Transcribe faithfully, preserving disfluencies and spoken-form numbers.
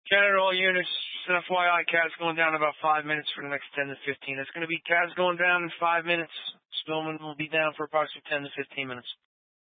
Canada, all units, F Y I, C A D's going down in about five minutes for the next ten to fifteen. It's going to be C A D's going down in five minutes. Spillman will be down for approximately ten to fifteen minutes.